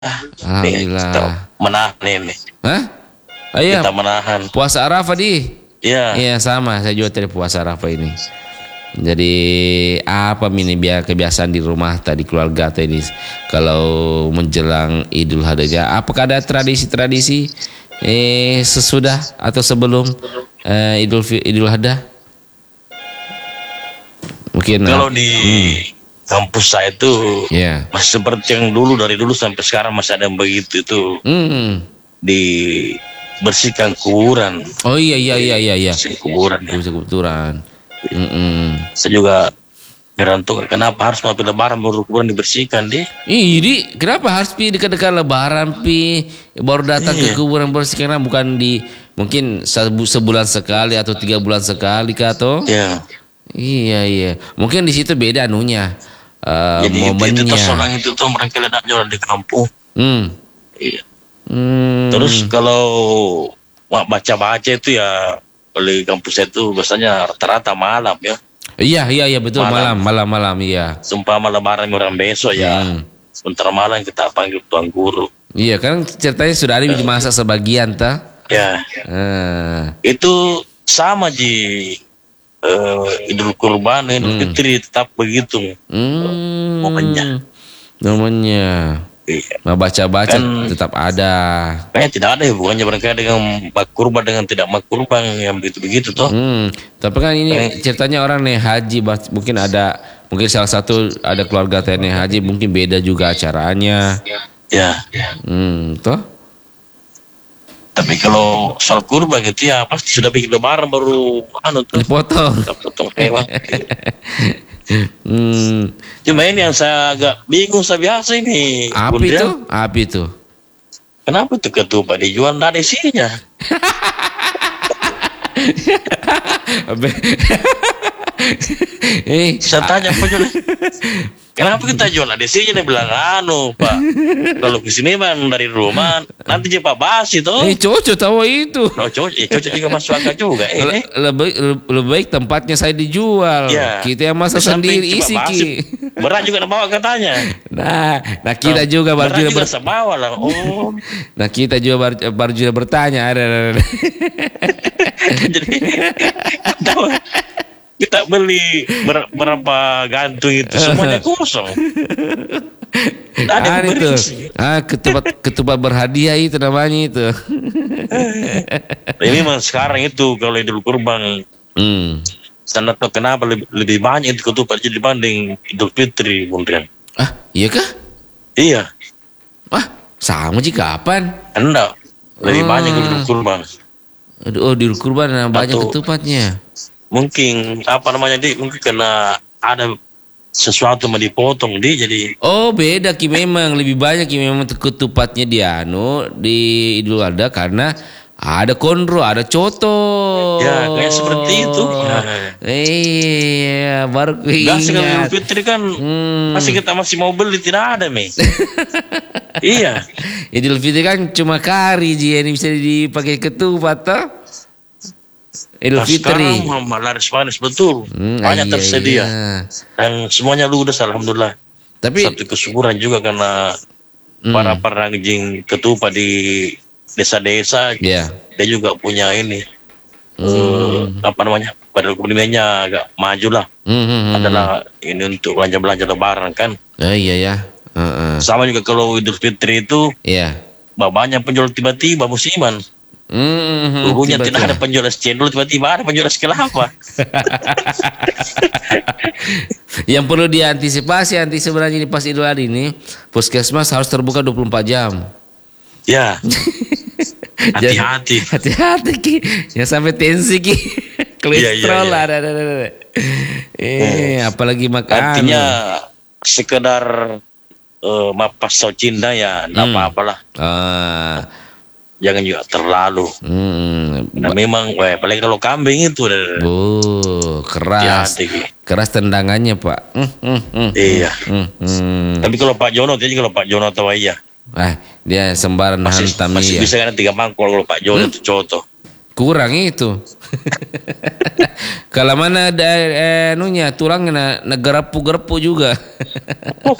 Kita Alhamdulillah. menahan ini. Hah? Oh iya, Kita menahan. puasa Arafah di. Iya. Iya sama, saya juga tadi puasa Arafah ini. Jadi apa ini biar kebiasaan di rumah tadi keluarga tadi kalau menjelang Idul Adha. Apakah ada tradisi-tradisi sesudah atau sebelum Idul Adha? Mungkin Kalau di kampus saya itu ya. masih seperti yang dulu, dari dulu sampai sekarang masih ada yang begitu itu, dibersihkan kuburan. Oh iya. Bersihkan kuburan. Ya. Kebetulan. Saya juga heran tuh kenapa harus waktu lebaran baru kuburan dibersihkan deh. Ini kenapa harus dekat-dekat lebaran baru datang ke kuburan bersihkan, bukan di mungkin sebulan sekali atau 3 bulan sekali kah toh? Ya. Iya. Mungkin di situ beda anunya. Jadi momennya. itu orang itu tuh mereka lihat orang di kampung. Iya. Terus kalau baca-baca itu ya oleh kampus saya itu biasanya rata-rata malam ya. Iya betul, malam iya. Sumpah lebaran orang besok ya. Sebentar malam kita panggil tuan guru. Iya kan ceritanya sudah ada di masa sebagian ta. Ya. Itu sama di Idul Kurban, Idul Fitri tetap begitu. Namanya. Iya. Nah, baca-baca Kan, tetap ada. kayaknya tidak ada hubungannya mereka dengan kurban dengan tidak kurban yang begitu-begitu toh. Tapi kan ini ceritanya orang nih haji, mungkin salah satu ada keluarga TNI haji, mungkin beda juga acaranya. Ya. Toh? Tapi kalau soal kurban gitu ya pasti sudah bikin lebaran baru dipotong. Kita potong hewan. Cuma ini yang saya agak bingung biasa ini. Api itu. Kenapa tuh ketupat dijual nggak ada isinya? Saya tanya penjual, kenapa kita jual ada isinya? Dia bilang Pak, kalau kesini man dari rumah nanti cepat basi tuh. Cocok tahu itu. Cocok juga masuk akal juga. Lebih baik tempatnya saya dijual. Ya. Kita yang masak sendiri isi ki. Berat juga bawa katanya. Nah kita juga baru juga bawa lah. Oh. Nah kita juga baru juga bertanya. Jadi kita beli berapa gantung itu semuanya kosong. Ada itu. Ketupat berhadiah itu namanya itu. Ini memang sekarang itu kalau Idul Kurban. Saya tahu kenapa lebih banyak itu ketupat dibanding Idul Fitri, Bung Rian. Iya kah? Iya. Sama sih kapan? Enggak. Lebih banyak Idul Kurban. Di Idul Kurban banyak ketupatnya. Mungkin mungkin karena ada sesuatu mau dipotong jadi. Oh beda ki, memang lebih banyak ki memang ketupatnya di Idul Adha karena ada kondro, ada coto. Ya kayak seperti itu. Iya baru ingat. Idul ingat. Fitri kan kita masih mau beli tidak ada Iya. Idul Fitri kan cuma kari ini bisa dipakai ketupat toh. Idul Fitri sekarang laris betul. Banyak tersedia. Dan semuanya ludes alhamdulillah. Tapi satu kesyukuran juga karena para pengrajin ketupat di desa-desa. Dia juga punya ini. Padahal ekonominya agak maju lah. Adalah ini untuk belanja lebaran kan. Iya ya. Sama juga kalau Idul Fitri itu. Iya. Banyak penjual tiba-tiba musiman. Dulunya tidak ada penjual es cendol, tiba-tiba ada penjual es kelapa. Yang perlu diantisipasi sebenarnya ini pas Idul Adha ini, puskesmas harus terbuka 24 jam. Ya. Hati-hati ki. Ya sampai tensi ki. Kolesterol ada. Apalagi makan. Artinya sekedar mapas cinta ya enggak apa-apalah. Jangan juga terlalu. Nah memang, apalagi kalau kambing itu. Keras. Keras tendangannya Pak. Iya. Tapi kalau Pak Jono, tahu iya. Dia sembaran hantam masih bisa kan 3 mangkol kalau Pak Jono itu coto. Kurang itu. Kalau mana ada tulangnya negarapu juga.